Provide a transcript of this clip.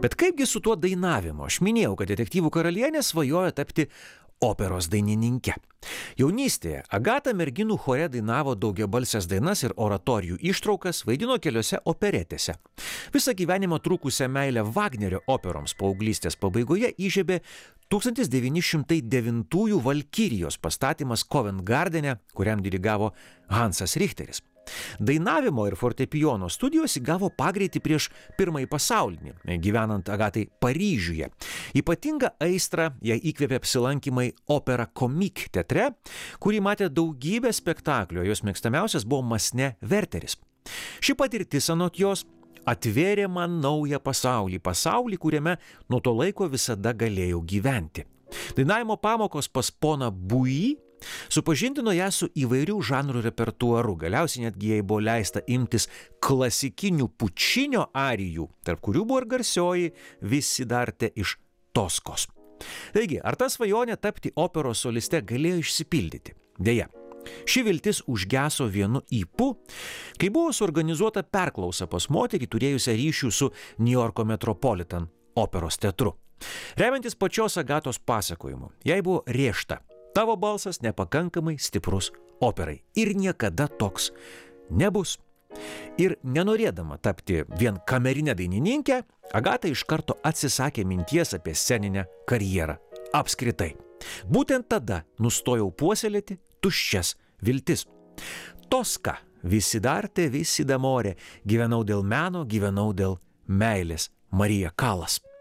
Bet kaipgi su tuo dainavimu? Aš minėjau, kad detektyvų karalienė svajoja tapti operos dainininke. Jaunystėje Agata merginų chore dainavo daugiabalsės dainas ir oratorijų ištraukas, vaidino keliose operetėse. Visą gyvenimą trukusią meilę Vagnerio operoms paauglystės pabaigoje įžiebė 1909 Valkirijos pastatymas Covent Gardene, kuriam dirigavo Hansas Richteris. Dainavimo ir fortepijono studijos įgavo pagreitį prieš Pirmąjį pasaulinį, gyvenant Agatai Paryžiuje. Ypatingą aistrą jai įkvėpė apsilankymai Opera Comique teatre, kurį matė daugybę spektaklių, jos mėgstamiausias buvo Masne Werteris. Ši patirtis anot jos atvėrė man naują pasaulį, kuriame nuo to laiko visada galėjau gyventi. Dainavimo pamokos pas poną Bui supažindino ją su įvairių žanrų repertuaru, galiausiai netgi jai buvo leista imtis klasikinių Pučinio arijų, tarp kurių buvo ir garsioji Visidarte iš Toskos. Taigi, ar ta svajonė tapti operos soliste galėjo išsipildyti? Deja, ši viltis užgeso vienu ypu, kai buvo suorganizuota perklausa pas moterį turėjusią ryšių su Niujorko Metropolitan operos teatru. Remiantis pačios Agatos pasakojimu, jai buvo rėžta: tavo balsas nepakankamai stiprus operai ir niekada toks nebus. Ir nenorėdama tapti vien kamerinę dainininkę, Agata iš karto atsisakė minties apie sceninę karjerą. Apskritai. Būtent tada nustojau puoselėti tuščias viltis. Toska, Visidarte, Visidamore, gyvenau dėl meno, gyvenau dėl meilės. Marija Kalas.